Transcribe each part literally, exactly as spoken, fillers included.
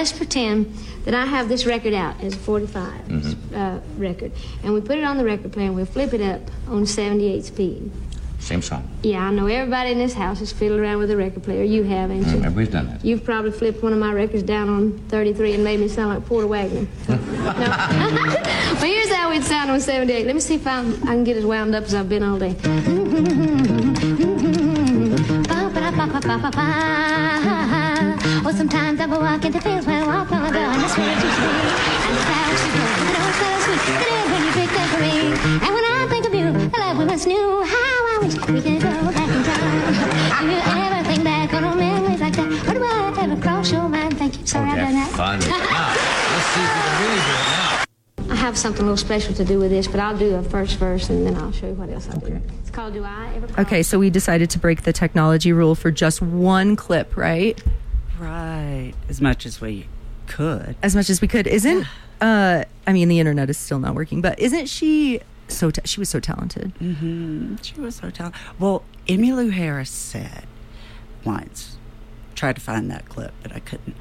let's pretend that I have this record out as a forty-five mm-hmm. uh, record, and we put it on the record player, and we flip it up on seventy-eight speed. Same song. Yeah, I know everybody in this house has fiddled around with a record player. You have, ain't you? Mm, everybody's done that. You've probably flipped one of my records down on thirty-three and made me sound like Porter Wagoner. No. Well, here's how we'd sound on seventy-eight. Let me see if I'm, I can get as wound up as I've been all day. Well, sometimes I walk into fields where I walk on the door, and the spirit you feel, and the flowers you grow, and the so sweet, it is when you pick up a ring. And when I think of you, the love we once knew, how I wish we could go back in time. Do you ever think back on old memories like that? What do I ever cross your mind? Thank you. Sorry, okay, I've done that. Fun. Now, let's see if we can really do it now. I have something a little special to do with this, but I'll do a first verse and then I'll show you what else I do. Okay. It's called Do I Ever Call? Okay, so we decided to break the technology rule for just one clip, right? Right. As much as we could. As much as we could. Isn't, uh, I mean, the internet is still not working, but isn't she so, ta- she was so talented. Mm-hmm. She was so talented. Well, Emmylou Harris said once, tried to find that clip, but I couldn't,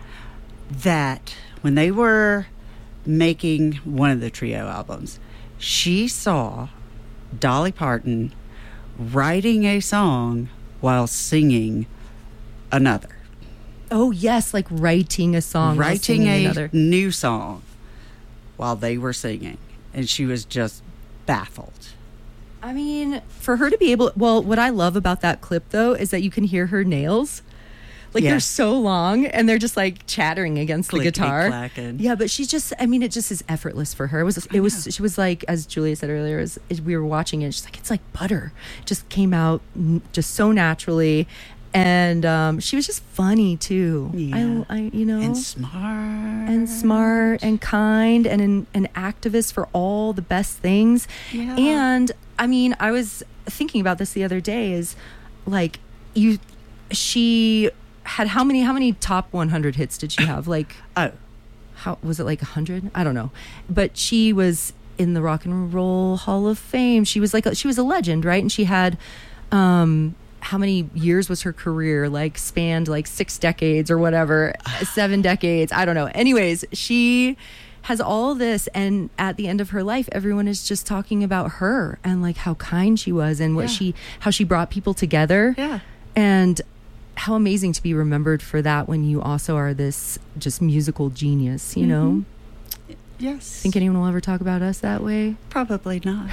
that when they were making one of the trio albums, she saw Dolly Parton writing a song while singing another. Oh, yes, like writing a song. Writing a another. new song while they were singing. And she was just baffled. I mean, for her to be able... Well, what I love about that clip, though, is that you can hear her nails. Like, yeah. They're so long, and they're just, like, chattering against the guitar. Clacking. Yeah, but she's just... I mean, it just is effortless for her. It was... It was. She was like, as Julia said earlier, it was, it, we were watching it, she's like, it's like butter. It just came out just so naturally. And um, she was just funny, too. Yeah. I, I, you know... And smart. And smart and kind and an, an activist for all the best things. Yeah. And, I mean, I was thinking about this the other day is, like, you... She... had how many how many top one hundred hits did she have? Like, oh, how was it, like one hundred? I don't know. But she was in the Rock and Roll Hall of Fame. She was like a, she was a legend, right? And she had um how many years was her career? Like spanned like six decades or whatever, seven decades. I don't know. Anyways, she has all this, and at the end of her life, everyone is just talking about her and like how kind she was and what Yeah. she how she brought people together. Yeah. And how amazing to be remembered for that when you also are this just musical genius, you Mm-hmm. know? Yes. Think anyone will ever talk about us that way? Probably not.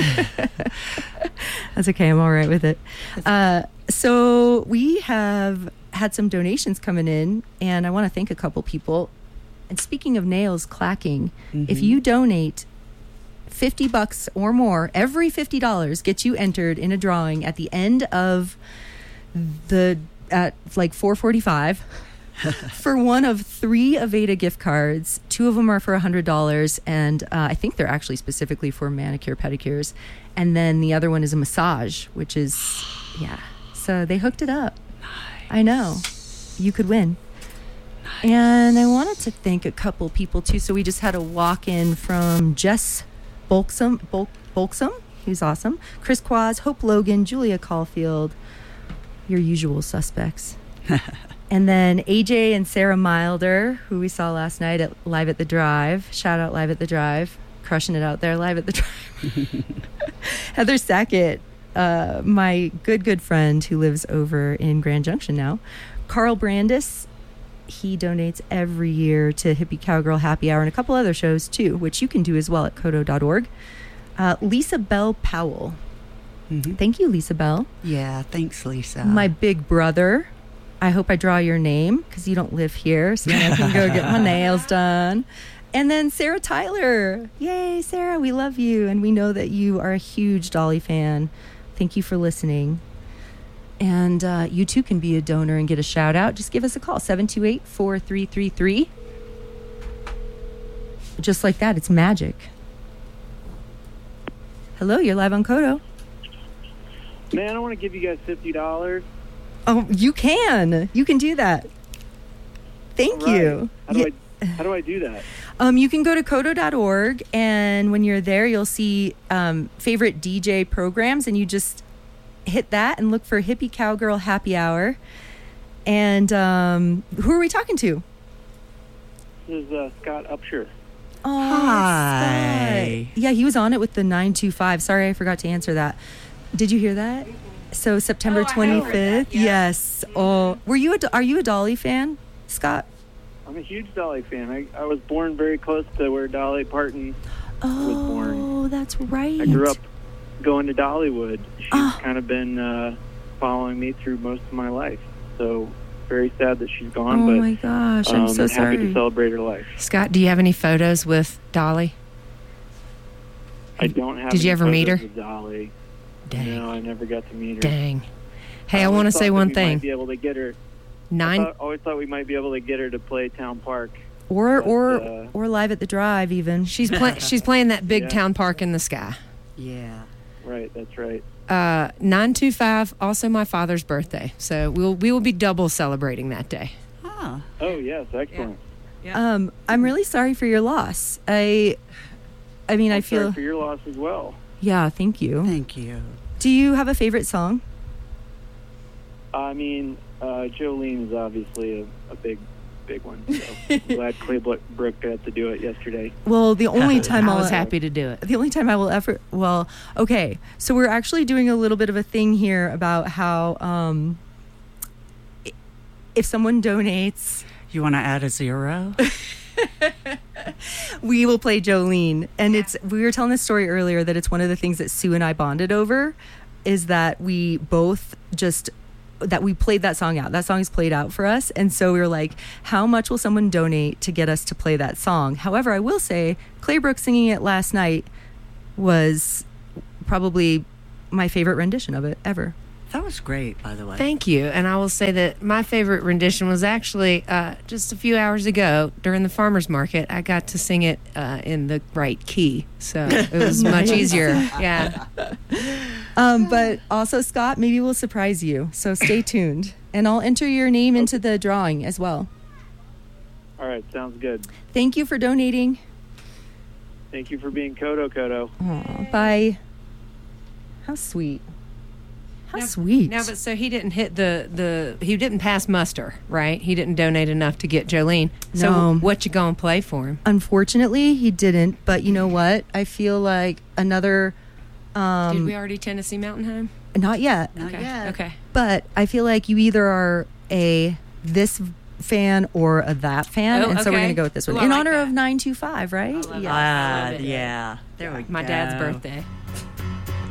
That's okay. I'm all right with it. Uh, so we have had some donations coming in, and I want to thank a couple people. And speaking of nails clacking, Mm-hmm. if you donate fifty bucks or more, every fifty dollars gets you entered in a drawing at the end of the at like four forty-five for one of three Aveda gift cards. Two of them are for one hundred dollars, and uh, I think they're actually specifically for manicure pedicures, and then the other one is a massage, which is yeah, so they hooked it up. Nice. I know you could win. Nice. And I wanted to thank a couple people too. So we just had a walk-in from Jess Bolksum Bolk, Bolksum He's awesome. Chris Quaz, Hope Logan, Julia Caulfield, your usual suspects. And then A J and Sarah Milder, who we saw last night at Live at the Drive. Shout out Live at the Drive. Crushing it out there, Live at the Drive. Heather Sackett, uh, my good, good friend who lives over in Grand Junction now. Carl Brandis, he donates every year to Hippie Cowgirl Happy Hour and a couple other shows too, which you can do as well at kodo dot org. Uh, Lisa Bell Powell. Mm-hmm. Thank you, Lisa Bell. Yeah, thanks, Lisa. My big brother. I hope I draw your name because you don't live here, so I can go get my nails done. And then Sarah Tyler. Yay, Sarah, we love you. And we know that you are a huge Dolly fan. Thank you for listening. And uh, you too can be a donor and get a shout out. Just give us a call, seven two eight, four three three three. Just like that, it's magic. Hello, you're live on Kodo. Man, I want to give you guys fifty dollars. Oh, you can. You can do that. Thank All right. you. How do, Yeah. I, how do I do that? Um, you can go to kodo dot org, and when you're there, you'll see um, favorite D J programs, and you just hit that and look for Hippie Cowgirl Happy Hour. And um, who are we talking to? is uh, Scott Upshur. Oh, Hi. Scott. Yeah, he was on it with the nine two five. Sorry, I forgot to answer that. Did you hear that? So September twenty-fifth. Yes. Oh, were you? A, are you a Dolly fan, Scott? I'm a huge Dolly fan. I, I was born very close to where Dolly Parton was born. Oh, that's right. I grew up going to Dollywood. She's Oh. kind of been uh, following me through most of my life. So very sad that she's gone, Oh but my gosh, I'm um, so happy sorry. to celebrate her life. Scott, do you have any photos with Dolly? I don't have Did you any ever meet photos her? with Dolly. Dang. No, I never got to meet her. Dang. Hey, I, always want to thought say that one we thing. Might be able to get her. I Nine. thought, always thought we might be able to get her to play Town Park. Or But, or uh, or live at the Drive even. She's playing. She's playing that big Yeah. town park in the sky. Yeah. Right, that's right. Uh, nine two five. Also, my father's birthday. So we'll we will be double celebrating that day. Oh. Oh yes, excellent. Um, I'm really sorry for your loss. I, I mean, I'm I feel. sorry for your loss as well. Yeah, thank you. Thank you. Do you have a favorite song? I mean, uh, Jolene is obviously a, a big, big one. So I'm glad Claybrook got to do it yesterday. Well, the only time I I'll was happy to do it. the only time I will ever well, okay. So we're actually doing a little bit of a thing here about how um, i- if someone donates, You want to add a zero? we will play Jolene. And it's we were telling this story earlier that it's one of the things that Sue and I bonded over is that we both just that we played that song out. That song is played out for us. And so we were like, how much will someone donate to get us to play that song? However, I will say Claybrook singing it last night was probably my favorite rendition of it ever. That was great, by the way. Thank you. And I will say that my favorite rendition was actually uh, just a few hours ago during the farmer's market. I got to sing it uh, in the right key. So it was much easier. Yeah. Um, but also, Scott, maybe we'll surprise you. So stay tuned. And I'll enter your name into the drawing as well. All right, sounds good. Thank you for donating. Thank you for being Kodo Kodo. Aw, bye. How sweet. How Now- sweet. Now, but so he didn't hit the, the he didn't pass muster, right? He didn't donate enough to get Jolene. So No. what you gonna play for him? Unfortunately, he didn't. But you know what? I feel like another. Um, Did we already Tennessee Mountain Home? Not yet. Not Okay. yet. Okay. But I feel like you either are a this fan or a that fan, Oh, and so we're okay. gonna go with this one Ooh, I in like honor that. of nine two five, right? love Yeah. that. Ah, it. yeah. There we My go. dad's birthday.